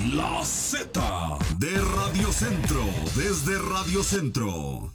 La Z de Radio Centro, desde Radio Centro.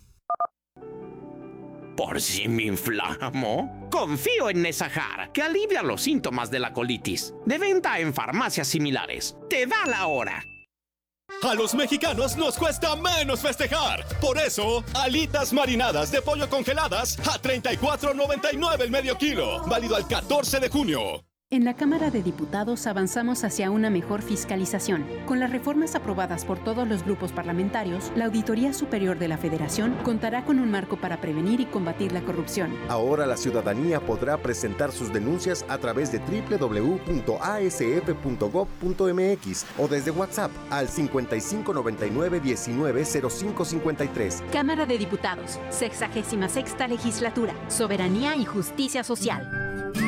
¿Por si me inflamo? Confío en Nesajar, que alivia los síntomas de la colitis. De venta en farmacias similares. Te da la hora. A los mexicanos nos cuesta menos festejar. Por eso, alitas marinadas de pollo congeladas a $34.99 el medio kilo. Válido al 14 de junio. En la Cámara de Diputados avanzamos hacia una mejor fiscalización. Con las reformas aprobadas por todos los grupos parlamentarios, la Auditoría Superior de la Federación contará con un marco para prevenir y combatir la corrupción. Ahora la ciudadanía podrá presentar sus denuncias a través de www.asf.gov.mx o desde WhatsApp al 5599-190553. Cámara de Diputados, 66ª Legislatura, Soberanía y Justicia Social.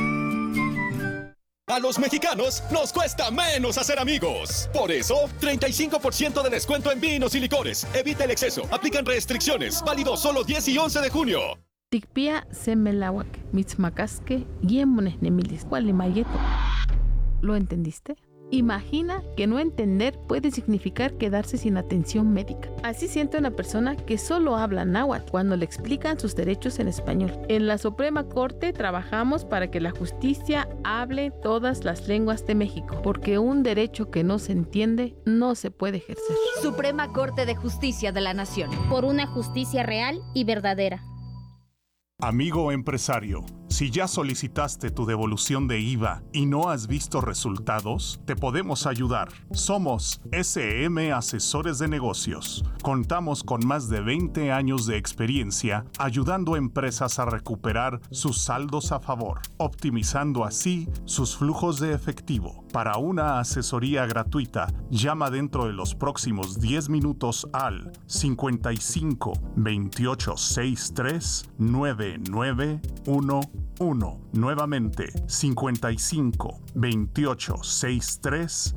A los mexicanos nos cuesta menos hacer amigos. Por eso, 35% de descuento en vinos y licores. Evita el exceso. Aplican restricciones. Válido solo 10 y 11 de junio. Tikpia semelawak, mitzmakaske, guiemones nemilis, mayeto. ¿Lo entendiste? Imagina que no entender puede significar quedarse sin atención médica. Así siente una persona que solo habla náhuatl cuando le explican sus derechos en español. En la Suprema Corte trabajamos para que la justicia hable todas las lenguas de México, porque un derecho que no se entiende no se puede ejercer. Suprema Corte de Justicia de la Nación. Por una justicia real y verdadera. Amigo empresario, si ya solicitaste tu devolución de IVA y no has visto resultados, te podemos ayudar. Somos SM Asesores de Negocios. Contamos con más de 20 años de experiencia ayudando a empresas a recuperar sus saldos a favor, optimizando así sus flujos de efectivo. Para una asesoría gratuita, llama dentro de los próximos 10 minutos al 55 28 63 9911. Nuevamente 55 28 63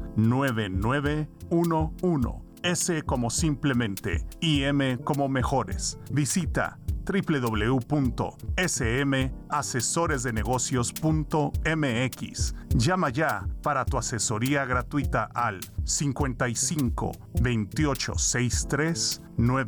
9911. S como simplemente y M como mejores. Visita www.smasesoresdenegocios.mx. Llama ya para tu asesoría gratuita al 55 28 63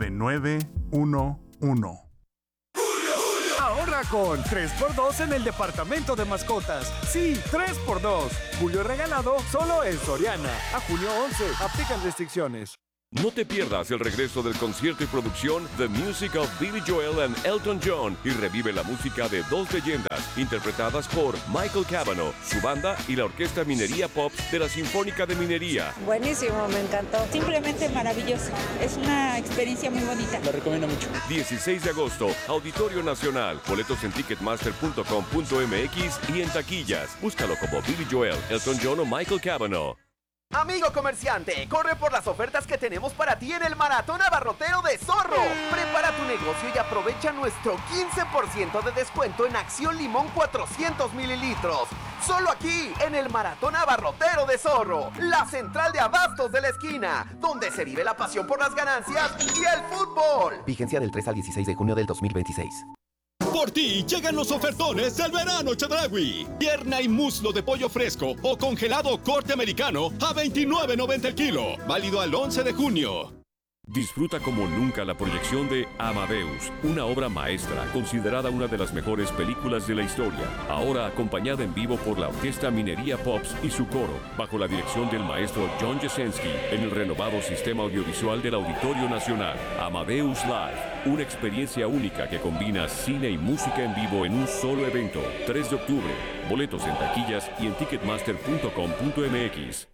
9911. Ahorra con 3x2 en el departamento de mascotas. Sí, 3x2. Julio regalado solo en Soriana. A junio 11. Aplican restricciones. No te pierdas el regreso del concierto y producción The Music of Billy Joel and Elton John y revive la música de dos leyendas interpretadas por Michael Cavanaugh, su banda y la Orquesta Minería Pops de la Sinfónica de Minería. Buenísimo, me encantó. Simplemente maravilloso. Es una experiencia muy bonita. Lo recomiendo mucho. 16 de agosto, Auditorio Nacional. Boletos en ticketmaster.com.mx y en taquillas. Búscalo como Billy Joel, Elton John o Michael Cavanaugh. Amigo comerciante, corre por las ofertas que tenemos para ti en el Maratón Abarrotero de Zorro. Prepara tu negocio y aprovecha nuestro 15% de descuento en Acción Limón 400 mililitros. Solo aquí, en el Maratón Abarrotero de Zorro, la central de abastos de la esquina, donde se vive la pasión por las ganancias y el fútbol. Vigencia del 3 al 16 de junio del 2026. Por ti llegan los ofertones del verano Chedraui. Pierna y muslo de pollo fresco o congelado corte americano a $29.90 el kilo. Válido al 11 de junio. Disfruta como nunca la proyección de Amadeus, una obra maestra considerada una de las mejores películas de la historia, ahora acompañada en vivo por la Orquesta Minería Pops y su coro, bajo la dirección del maestro John Jasenski, en el renovado sistema audiovisual del Auditorio Nacional. Amadeus Live, una experiencia única que combina cine y música en vivo en un solo evento. 3 de octubre, boletos en taquillas y en ticketmaster.com.mx.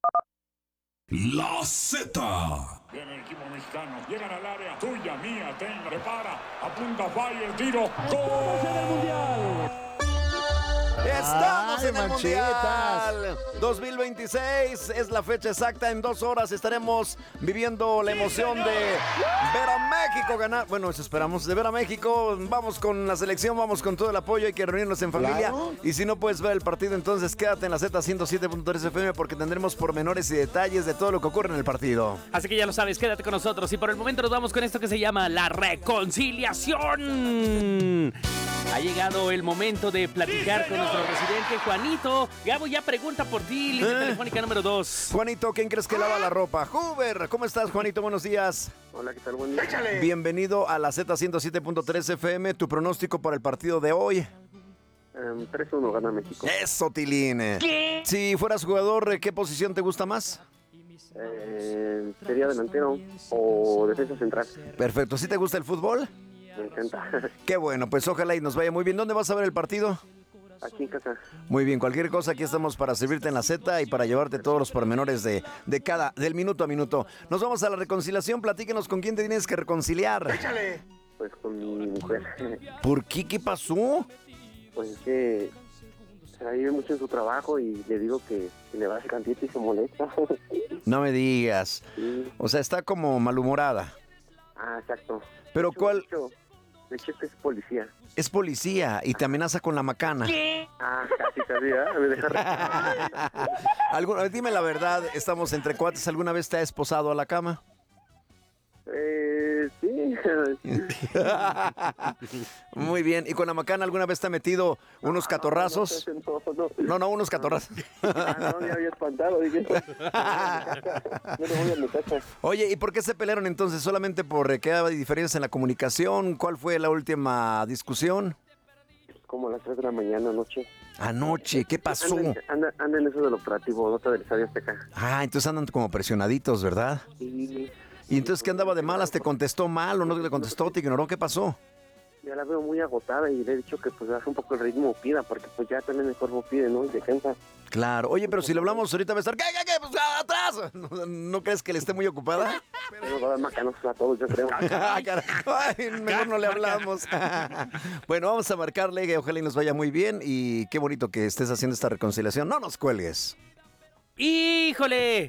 La Z. Viene el equipo mexicano, llegan al área, tuya, mía, tenga, prepara, apunta, falla, el tiro, ¡gol! ¡En el Mundial! Estamos en el Mundial 2026, es la fecha exacta, en 2 horas estaremos viviendo la emoción de ver a México ganar. Bueno, eso esperamos, de ver a México. Vamos con la selección, vamos con todo el apoyo, hay que reunirnos en familia. Claro. Y si no puedes ver el partido, entonces quédate en la Z 107.3 FM porque tendremos pormenores y detalles de todo lo que ocurre en el partido. Así que ya lo sabes, quédate con nosotros y por el momento nos vamos con esto que se llama la reconciliación. Ha llegado el momento de platicar con nuestro residente Juanito. Gabo ya pregunta por ti, línea telefónica número 2. Juanito, ¿quién crees que lava la ropa? Hoover, ¿cómo estás, Juanito? Buenos días. Hola, ¿qué tal? Buen día. ¡Échale! Bienvenido a la Z107.3 FM. Tu pronóstico para el partido de hoy. 3-1 gana México. Eso, Tilín. ¿Qué? Si fueras jugador, ¿qué posición te gusta más? Sería delantero o defensa central. Perfecto. ¿Sí te gusta el fútbol? Me encanta. Qué bueno, pues ojalá y nos vaya muy bien. ¿Dónde vas a ver el partido? Aquí en casa. Muy bien, cualquier cosa, aquí estamos para servirte en la Z y para llevarte todos los pormenores del minuto a minuto. Nos vamos a la reconciliación. Platíquenos con quién te tienes que reconciliar. ¡Échale! Pues con mi mujer. ¿Por qué? ¿Qué pasó? Pues es que se vive mucho en su trabajo y le digo que le baje tantito y se molesta. No me digas. Sí. O sea, está como malhumorada. Ah, exacto. Pero ¿cuál? De hecho que es policía. Es policía y te amenaza con la macana. ¿Qué? Ah, casi, ¿eh? Me deja Dime la verdad, estamos entre cuates. ¿Alguna vez te ha esposado a la cama? Sí. Muy bien. ¿Y con la macana alguna vez te ha metido unos catorrazos? No, unos catorrazos. No, me había espantado. Dije, no le voy a mi casa. Oye, ¿y por qué se pelearon entonces? ¿Solamente por que hay diferencias en la comunicación? ¿Cuál fue la última discusión? Como a las 3 de la mañana anoche. Anoche, ¿qué pasó? Anda en eso del operativo, nota del Estadio Azteca. Ah, entonces andan como presionaditos, ¿verdad? Sí. ¿Y entonces qué andaba de malas? ¿Te contestó mal o no le contestó? ¿Te ignoró? ¿Qué pasó? Ya la veo muy agotada y le he dicho que pues baje un poco el ritmo, pida, porque pues ya también el cuerpo pide, ¿no? Y se cansa. Claro. Oye, pero si le hablamos ahorita va a estar... ¿Qué? Pues atrás. ¿No crees que le esté muy ocupada? Pero va a dar macanos a todos, yo creo. Ay, mejor no le hablamos. Bueno, vamos a marcarle, que ojalá y nos vaya muy bien. Y qué bonito que estés haciendo esta reconciliación. No nos cuelgues. ¡Híjole!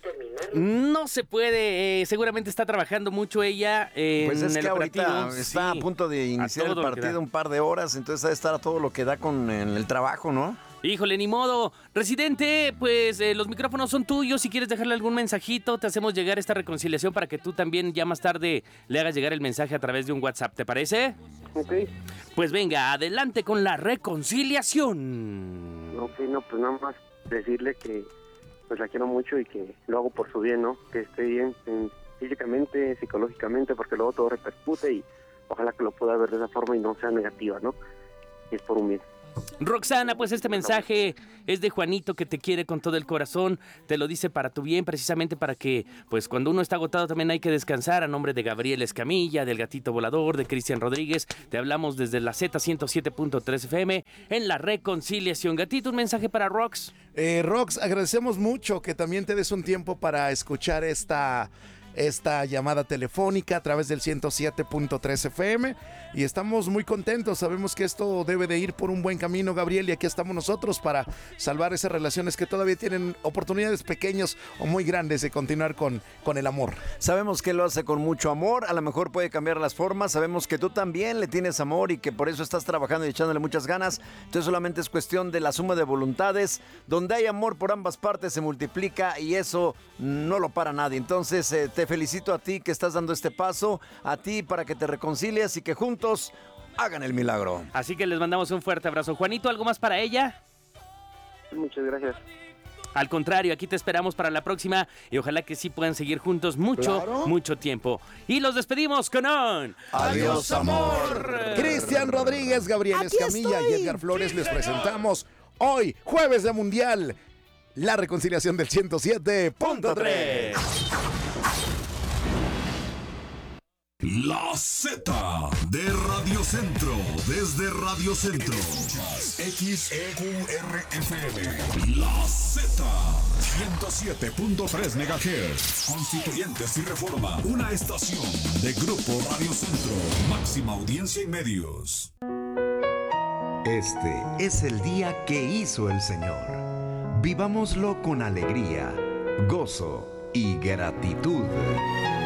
No se puede, seguramente está trabajando mucho ella en pues es que el ahorita operativo. está a punto de iniciar el partido un par de horas, entonces ha de estar a todo lo que da con el trabajo, ¿no? Híjole, ni modo. Residente, pues los micrófonos son tuyos. Si quieres dejarle algún mensajito, te hacemos llegar esta reconciliación para que tú también ya más tarde le hagas llegar el mensaje a través de un WhatsApp, ¿te parece? Ok. Pues venga, adelante con la reconciliación. Ok, no, pues nada más decirle que pues la quiero mucho y que lo hago por su bien, ¿no? Que esté bien físicamente, psicológicamente, porque luego todo repercute y ojalá que lo pueda ver de esa forma y no sea negativa, ¿no? Y es por un bien. Roxana, pues este mensaje es de Juanito, que te quiere con todo el corazón, te lo dice para tu bien, precisamente para que, pues cuando uno está agotado también hay que descansar. A nombre de Gabriel Escamilla, del Gatito Volador, de Cristian Rodríguez, te hablamos desde la Z107.3 FM en la reconciliación. Gatito, un mensaje para Rox. Rox, agradecemos mucho que también te des un tiempo para escuchar esta llamada telefónica a través del 107.3 FM y estamos muy contentos, sabemos que esto debe de ir por un buen camino, Gabriel, y aquí estamos nosotros para salvar esas relaciones que todavía tienen oportunidades pequeñas o muy grandes de continuar con el amor. Sabemos que lo hace con mucho amor, a lo mejor puede cambiar las formas, sabemos que tú también le tienes amor y que por eso estás trabajando y echándole muchas ganas, entonces solamente es cuestión de la suma de voluntades, donde hay amor por ambas partes se multiplica y eso no lo para nadie, entonces te felicito a ti que estás dando este paso, a ti para que te reconcilies y que juntos hagan el milagro. Así que les mandamos un fuerte abrazo. Juanito, ¿algo más para ella? Muchas gracias. Al contrario, aquí te esperamos para la próxima y ojalá que sí puedan seguir juntos mucho tiempo. Y los despedimos con un... ¡Adiós, amor! Cristian Rodríguez, Gabriel Escamilla y Edgar Flores les presentamos hoy, jueves de Mundial, la reconciliación del 107.3. La Z de Radio Centro, desde Radio Centro. XEQRFM. La Z, 107.3 MHz. Constituyentes y Reforma, una estación de Grupo Radio Centro. Máxima audiencia y medios. Este es el día que hizo el Señor. Vivámoslo con alegría, gozo y gratitud.